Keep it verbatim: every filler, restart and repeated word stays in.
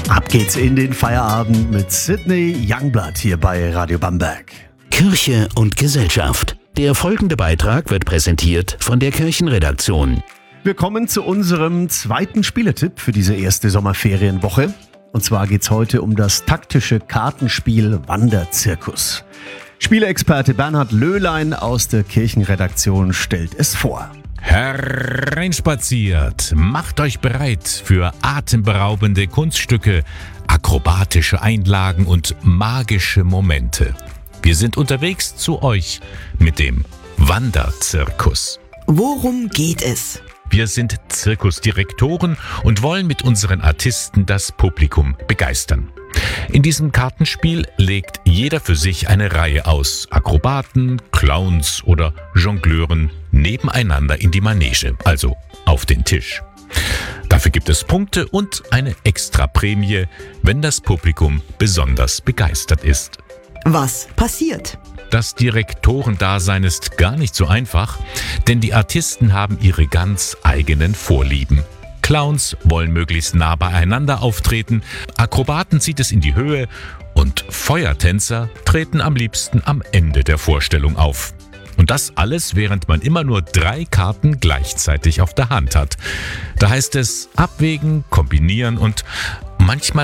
Ab geht's in den Feierabend mit Sidney Youngblood hier bei Radio Bamberg. Kirche und Gesellschaft. Der folgende Beitrag wird präsentiert von der Kirchenredaktion. Wir kommen zu unserem zweiten Spieletipp für diese erste Sommerferienwoche. Und zwar geht's heute um das taktische Kartenspiel Wanderzirkus. Spieleexperte Bernhard Löhlein aus der Kirchenredaktion stellt es vor. Hereinspaziert, macht euch bereit für atemberaubende Kunststücke, akrobatische Einlagen und magische Momente. Wir sind unterwegs zu euch mit dem Wanderzirkus. Worum geht es? Wir sind Zirkusdirektoren und wollen mit unseren Artisten das Publikum begeistern. In diesem Kartenspiel legt jeder für sich eine Reihe aus Akrobaten, Clowns oder Jongleuren nebeneinander in die Manege, also auf den Tisch. Dafür gibt es Punkte und eine Extraprämie, wenn das Publikum besonders begeistert ist. Was passiert? Das Direktorendasein ist gar nicht so einfach, denn die Artisten haben ihre ganz eigenen Vorlieben. Clowns wollen möglichst nah beieinander auftreten, Akrobaten zieht es in die Höhe und Feuertänzer treten am liebsten am Ende der Vorstellung auf. Und das alles, während man immer nur drei Karten gleichzeitig auf der Hand hat. Da heißt es abwägen, kombinieren und manchmal